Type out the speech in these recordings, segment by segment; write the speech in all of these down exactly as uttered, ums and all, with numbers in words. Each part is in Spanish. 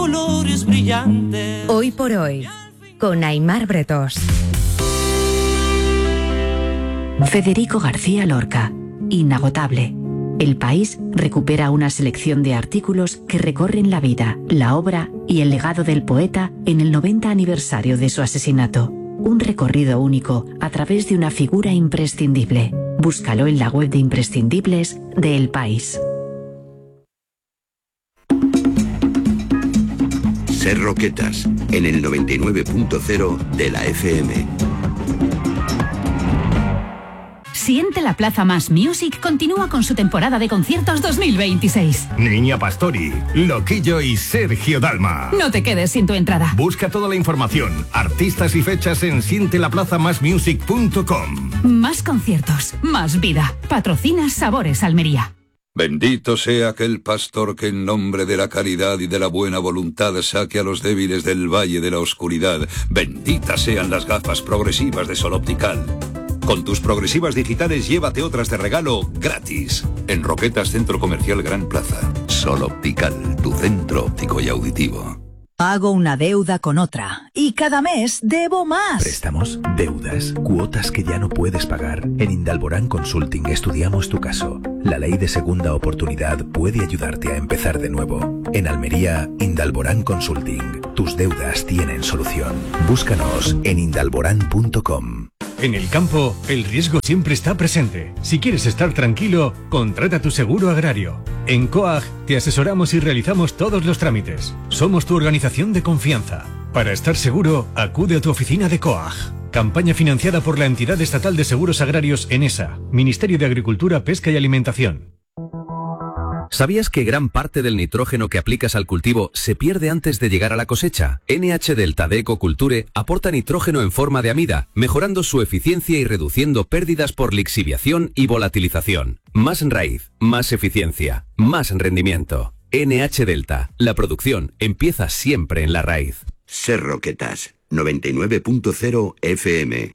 Colores brillantes. Hoy por hoy, con Aimar Bretos. Federico García Lorca, inagotable. El País recupera una selección de artículos que recorren la vida, la obra y el legado del poeta en el noventa aniversario de su asesinato. Un recorrido único a través de una figura imprescindible. Búscalo en la web de imprescindibles de El País. Ser Roquetas, en el noventa y nueve punto cero de la F M. Siente la Plaza Más Music continúa con su temporada de conciertos dos mil veintiséis. Niña Pastori, Loquillo y Sergio Dalma. No te quedes sin tu entrada. Busca toda la información, artistas y fechas en siente la plaza más music punto com. Más conciertos, más vida. Patrocina Sabores Almería. Bendito sea aquel pastor que en nombre de la caridad y de la buena voluntad saque a los débiles del valle de la oscuridad. Benditas sean las gafas progresivas de Sol Optical. Con tus progresivas digitales llévate otras de regalo gratis. En Roquetas Centro Comercial Gran Plaza. Sol Optical, tu centro óptico y auditivo. Pago una deuda con otra y cada mes debo más. Préstamos, deudas, cuotas que ya no puedes pagar. En Indalborán Consulting estudiamos tu caso. La ley de segunda oportunidad puede ayudarte a empezar de nuevo. En Almería, Indalborán Consulting. Tus deudas tienen solución. Búscanos en indalborán punto com. En el campo, el riesgo siempre está presente. Si quieres estar tranquilo, contrata tu seguro agrario. En COAG te asesoramos y realizamos todos los trámites. Somos tu organización de confianza. Para estar seguro, acude a tu oficina de COAG. Campaña financiada por la Entidad Estatal de Seguros Agrarios ENESA, Ministerio de Agricultura, Pesca y Alimentación. ¿Sabías que gran parte del nitrógeno que aplicas al cultivo se pierde antes de llegar a la cosecha? N H Delta de Ecoculture aporta nitrógeno en forma de amida, mejorando su eficiencia y reduciendo pérdidas por lixiviación y volatilización. Más raíz, más eficiencia, más rendimiento. N H Delta, la producción empieza siempre en la raíz. Ser Roquetas, noventa y nueve punto cero F M.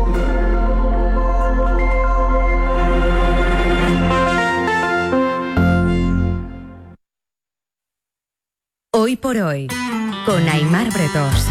Hoy por hoy, con Aimar Bretos.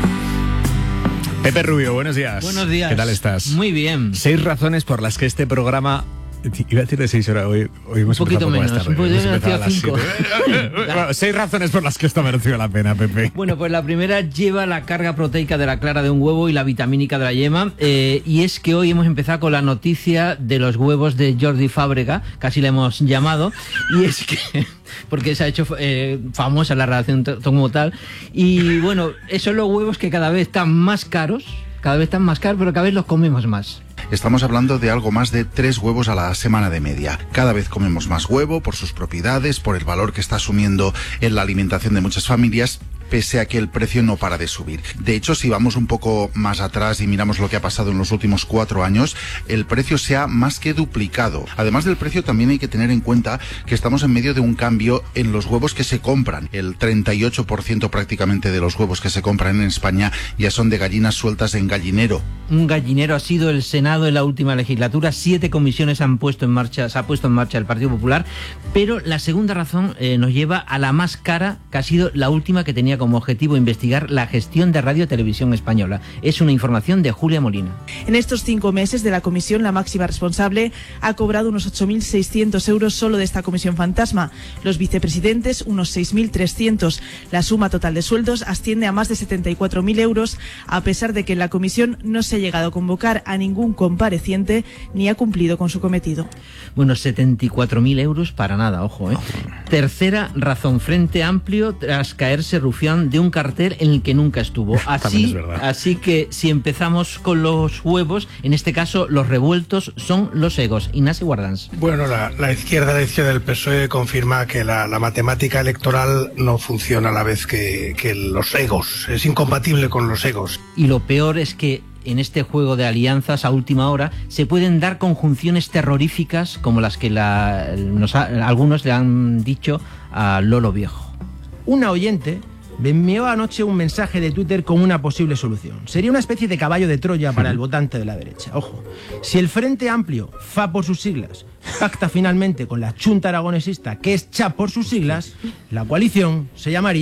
Pepe Rubio, buenos días. Buenos días. ¿Qué tal estás? Muy bien. Seis razones por las que este programa... Iba a decir de seis horas, hoy, hoy hemos un poquito menos, tarde, un poquito menos, a las cinco. Bueno, seis razones por las que esto mereció la pena, Pepe. Bueno, pues la primera lleva la carga proteica de la clara de un huevo y la vitamínica de la yema, eh, y es que hoy hemos empezado con la noticia de los huevos de Jordi Fábrega, casi le hemos llamado, y es que... porque se ha hecho eh, famosa la relación como tal, y bueno, esos son los huevos que cada vez están más caros, cada vez están más caros, pero cada vez los comemos más. Estamos hablando de algo más de tres huevos a la semana de media. Cada vez comemos más huevo por sus propiedades, por el valor que está asumiendo en la alimentación de muchas familias, pese a que el precio no para de subir. De hecho, si vamos un poco más atrás y miramos lo que ha pasado en los últimos cuatro años, el precio se ha más que duplicado. Además del precio, también hay que tener en cuenta que estamos en medio de un cambio en los huevos que se compran. El treinta y ocho por ciento prácticamente de los huevos que se compran en España ya son de gallinas sueltas en gallinero. Un gallinero ha sido el Senado en la última legislatura. Siete comisiones han puesto en marcha, se ha puesto en marcha el Partido Popular, pero la segunda razón eh, nos lleva a la más cara, que ha sido la última, que tenía como objetivo investigar la gestión de Radio Televisión Española. Es una información de Julia Molina. En estos cinco meses de la comisión, la máxima responsable ha cobrado unos ocho mil seiscientos euros solo de esta comisión fantasma. Los vicepresidentes, unos seis mil trescientos. La suma total de sueldos asciende a más de setenta y cuatro mil euros, a pesar de que en la comisión no se ha llegado a convocar a ningún compareciente ni ha cumplido con su cometido. Bueno, setenta y cuatro mil euros para nada, ojo, ¿eh? Tercera razón, Frente Amplio tras caerse Rufián de un cartel en el que nunca estuvo. Así, así que si empezamos con los huevos, en este caso los revueltos son los egos. Ignacio Guardans. Bueno, la, la izquierda, la izquierda del P S O E confirma que la, la matemática electoral no funciona a la vez que, que los egos. Es incompatible con los egos. Y lo peor es que en este juego de alianzas a última hora se pueden dar conjunciones terroríficas como las que la, nos ha, algunos le han dicho a Lolo Viejo. Una oyente me envió anoche un mensaje de Twitter con una posible solución. Sería una especie de caballo de Troya para el votante de la derecha. Ojo, si el Frente Amplio, F A por sus siglas, pacta finalmente con la Chunta Aragonesista, que es C H A por sus siglas, la coalición se llamaría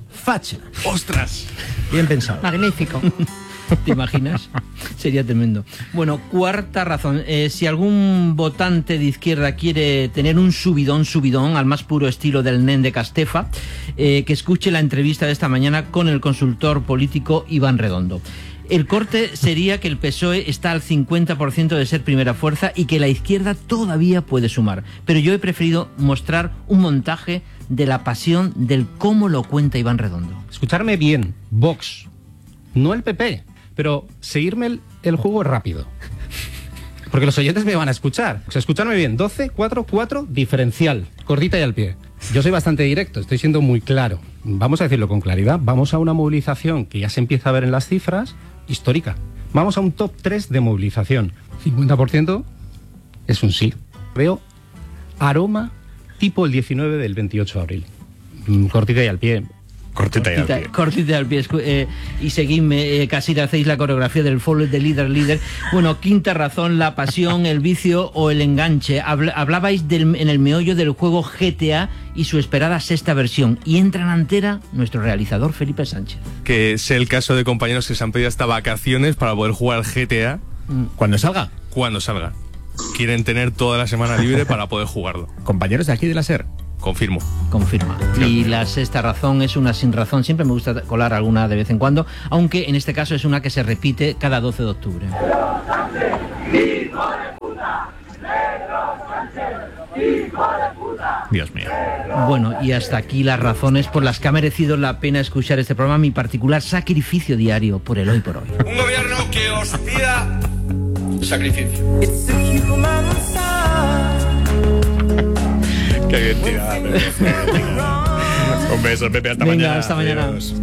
facha. ¡Ostras! Bien pensado. Magnífico. ¿Te imaginas? Sería tremendo. Bueno, cuarta razón. Eh, si algún votante de izquierda quiere tener un subidón, subidón, al más puro estilo del Nen de Castefa, eh, que escuche la entrevista de esta mañana con el consultor político Iván Redondo. El corte sería que el P S O E está al cincuenta por ciento de ser primera fuerza y que la izquierda todavía puede sumar. Pero yo he preferido mostrar un montaje de la pasión del cómo lo cuenta Iván Redondo. Escucharme bien, Vox, no el P P, pero seguirme el, el juego rápido. Porque los oyentes me van a escuchar. O sea, escucharme bien, doce, cuatro, cuatro, diferencial, cortita y al pie. Yo soy bastante directo, estoy siendo muy claro. Vamos a decirlo con claridad, vamos a una movilización que ya se empieza a ver en las cifras, histórica. Vamos a un top tres de movilización. cincuenta por ciento es un sí. Veo aroma tipo el diecinueve del veintiocho de abril. Cortita y al pie. Cortita, cortita, y al pie. Cortita y al pie. Eh, y seguidme, eh, casi le hacéis la coreografía del follow de líder, líder. Bueno, quinta razón, la pasión, el vicio o el enganche. Habl hablabais del, en el meollo del juego G T A y su esperada sexta versión. Y entra en antera nuestro realizador Felipe Sánchez. Que es el caso de compañeros que se han pedido hasta vacaciones para poder jugar G T A. ¿Cuándo salga? Cuando salga. Quieren tener toda la semana libre para poder jugarlo. Compañeros de aquí de la SER. Confirmo. Confirma. Y la sexta razón es una sin razón. Siempre me gusta colar alguna de vez en cuando, aunque en este caso es una que se repite cada doce de octubre. Dios mío. Bueno, y hasta aquí las razones por las que ha merecido la pena escuchar este programa, mi particular sacrificio diario por el hoy por hoy. Un gobierno que os pida sacrificio. Qué bien tirada. Un beso, Pepe, hasta Venga, mañana. hasta mañana. Adiós.